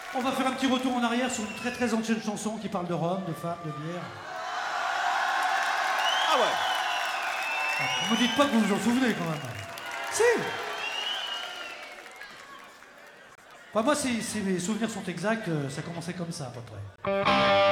On va faire un petit retour en arrière sur une très très ancienne chanson qui parle de Rome, de femmes, de bière. Ah ouais. Ne me dites pas que vous vous en souvenez quand même. Si. Enfin, moi, si mes souvenirs sont exacts, ça commençait comme ça à peu près.